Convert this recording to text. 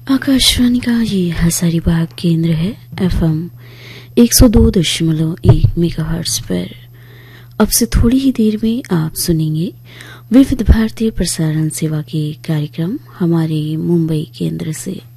आकाशवाणी का ये हजारीबाग केंद्र है। FM 102.1 मेगाहर्ट्ज पर। अब से थोड़ी ही देर में आप सुनेंगे विविध भारतीय प्रसारण सेवा के कार्यक्रम हमारे मुंबई केंद्र से।